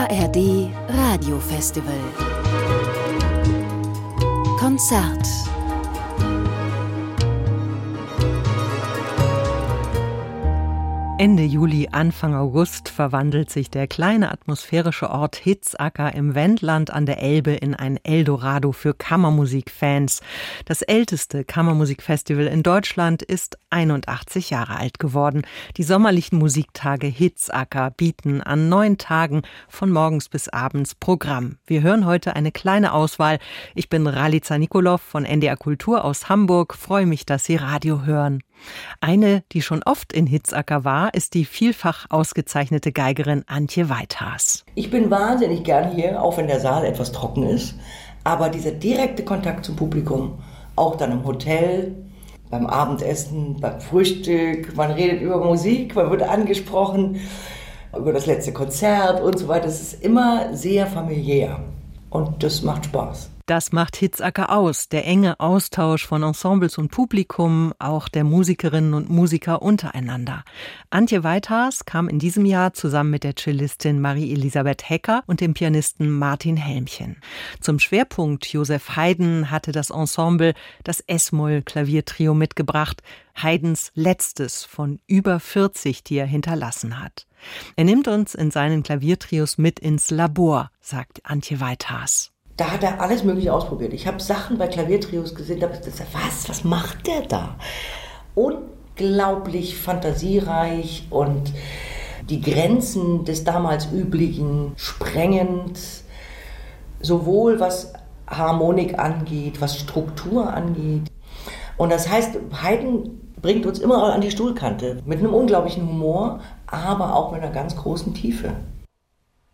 ARD Radiofestival Konzert. Ende Juli, Anfang August verwandelt sich der kleine atmosphärische Ort Hitzacker im Wendland an der Elbe in ein Eldorado für Kammermusikfans. Das älteste Kammermusikfestival in Deutschland ist 81 Jahre alt geworden. Die sommerlichen Musiktage Hitzacker bieten an 9 Tagen von morgens bis abends Programm. Wir hören heute eine kleine Auswahl. Ich bin Ralica Nikolov von NDR Kultur aus Hamburg. Freue mich, dass Sie Radio hören. Eine, die schon oft in Hitzacker war, ist die vielfach ausgezeichnete Geigerin Antje Weithaas. Ich bin wahnsinnig gern hier, auch wenn der Saal etwas trocken ist. Aber dieser direkte Kontakt zum Publikum, auch dann im Hotel, beim Abendessen, beim Frühstück, man redet über Musik, man wird angesprochen, über das letzte Konzert und so weiter. Es ist immer sehr familiär und das macht Spaß. Das macht Hitzacker aus, der enge Austausch von Ensembles und Publikum, auch der Musikerinnen und Musiker untereinander. Antje Weithaas kam in diesem Jahr zusammen mit der Cellistin Marie-Elisabeth Hecker und dem Pianisten Martin Helmchen. Zum Schwerpunkt Joseph Haydn hatte das Ensemble das S-Moll-Klaviertrio mitgebracht, Haydns letztes von über 40, die er hinterlassen hat. Er nimmt uns in seinen Klaviertrios mit ins Labor, sagt Antje Weithaas. Da hat er alles Mögliche ausprobiert. Ich habe Sachen bei Klaviertrios gesehen, da habe ich gesagt, was macht der da? Unglaublich fantasiereich und die Grenzen des damals Üblichen sprengend, sowohl was Harmonik angeht, was Struktur angeht. Und das heißt, Haydn bringt uns immer an die Stuhlkante mit einem unglaublichen Humor, aber auch mit einer ganz großen Tiefe.